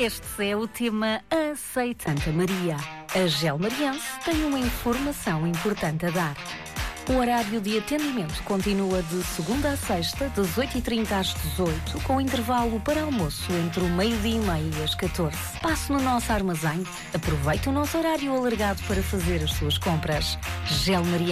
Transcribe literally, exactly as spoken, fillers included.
Este é o tema Aceitanta Maria. A Gel Mariense tem uma informação importante a dar. O horário de atendimento continua de segunda a sexta, das oito e trinta às dezoito, com intervalo para almoço entre o meio-dia e meia e as catorze. Passe no nosso armazém, aproveite o nosso horário alargado para fazer as suas compras. Gel Mariense.